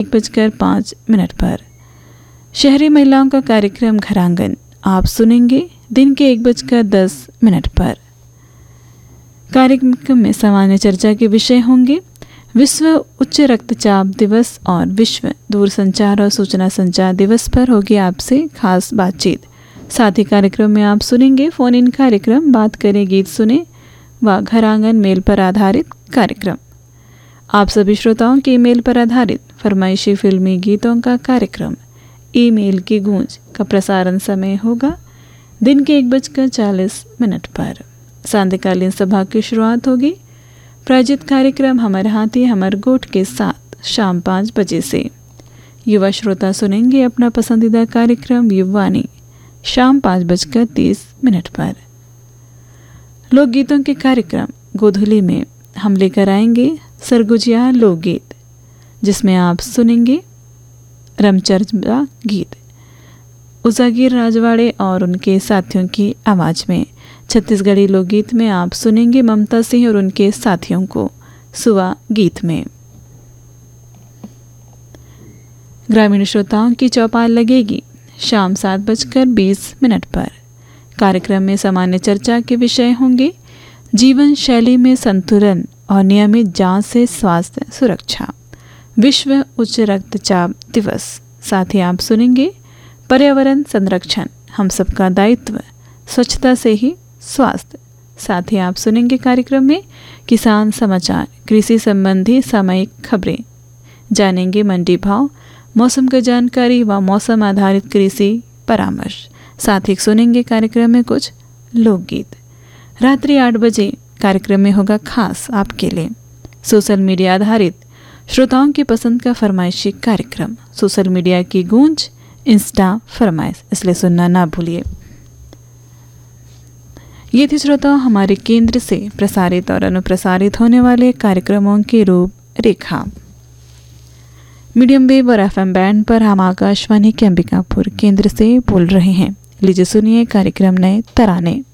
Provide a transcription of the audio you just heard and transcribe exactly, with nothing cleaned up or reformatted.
बजकर पाँच मिनट पर। शहरी महिलाओं का कार्यक्रम घरांगन आप सुनेंगे दिन के एक बजकर दस मिनट पर। कार्यक्रम में सामान्य चर्चा के विषय होंगे विश्व उच्च रक्तचाप दिवस और विश्व दूरसंचार और सूचना संचार दिवस पर होगी आपसे खास बातचीत। साथ ही कार्यक्रम में आप सुनेंगे फोन इन कार्यक्रम, बात करें गीत सुने व घरांगन मेल पर आधारित कार्यक्रम। आप सभी श्रोताओं के ईमेल पर आधारित फरमाइशी फिल्मी गीतों का कार्यक्रम ईमेल की गूंज का प्रसारण समय होगा दिन के एक बजकर चालीस मिनट पर। सांध्यकालीन सभा की शुरुआत होगी प्रायोजित कार्यक्रम हमर हाथी हमर गोठ के साथ शाम पाँच बजे से। युवा श्रोता सुनेंगे अपना पसंदीदा कार्यक्रम युवानी शाम पाँच बजकर तीस मिनट पर। लोकगीतों के कार्यक्रम गोधुली में हम लेकर आएंगे सरगुजिया लोकगीत, जिसमें आप सुनेंगे रमचर्चा गीत उजागिर राजवाड़े और उनके साथियों की आवाज़ में। छत्तीसगढ़ी लोकगीत में आप सुनेंगे ममता सिंह और उनके साथियों को सुवा गीत में। ग्रामीण श्रोताओं की चौपाल लगेगी शाम सात बजकर बीस मिनट पर। कार्यक्रम में सामान्य चर्चा के विषय होंगे जीवन शैली में संतुलन और नियमित जांच से स्वास्थ्य सुरक्षा, विश्व उच्च रक्तचाप दिवस। साथ ही आप सुनेंगे पर्यावरण संरक्षण हम सबका दायित्व, स्वच्छता से ही स्वास्थ्य। साथ ही आप सुनेंगे कार्यक्रम में किसान समाचार, कृषि संबंधी सामयिक खबरें, जानेंगे मंडी भाव, मौसम की जानकारी व मौसम आधारित कृषि परामर्श। साथ ही सुनेंगे कार्यक्रम में कुछ लोकगीत। रात्रि आठ बजे कार्यक्रम में होगा खास आपके लिए सोशल मीडिया आधारित श्रोताओं की पसंद का फरमाइशी कार्यक्रम सोशल मीडिया की गूंज इंस्टा फरमाइश, इसलिए सुनना ना भूलिए। ये थी श्रोताओं हमारे केंद्र से प्रसारित और अनुप्रसारित होने वाले कार्यक्रमों की रूपरेखा। मीडियम वेव और एफएम बैंड पर हम आकाशवाणी के अंबिकापुर केंद्र से बोल रहे हैं। लीजिए सुनिए कार्यक्रम नए तराने।